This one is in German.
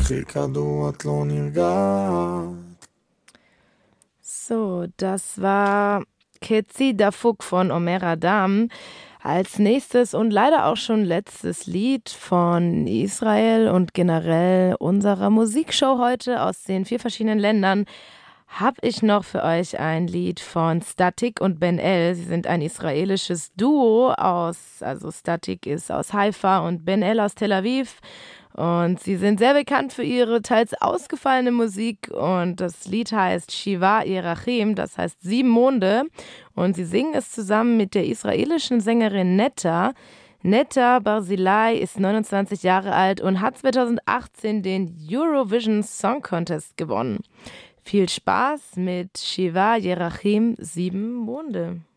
קחי כדור את לא נרגעת. So, das war Ketzi Dafuk von Omer Adam. Als nächstes und leider auch schon letztes Lied von Israel und generell unserer Musikshow heute aus den 4 verschiedenen Ländern habe ich noch für euch ein Lied von Statik und Ben El. Sie sind ein israelisches Duo also Statik ist aus Haifa und Ben El aus Tel Aviv. Und sie sind sehr bekannt für ihre teils ausgefallene Musik und das Lied heißt Shiva Yerachim, das heißt 7 Monde. Und sie singen es zusammen mit der israelischen Sängerin Netta. Netta Barzilai ist 29 Jahre alt und hat 2018 den Eurovision Song Contest gewonnen. Viel Spaß mit Shiva Yerachim 7 Monde.